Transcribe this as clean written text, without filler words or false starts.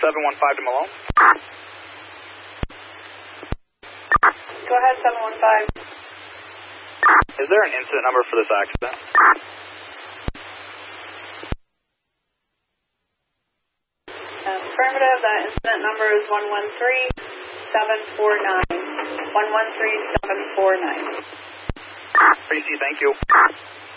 715 to Malone. Go ahead, 715. Is there an incident number for this accident? Affirmative, that incident number is 113749. 113749. Tracy, thank you.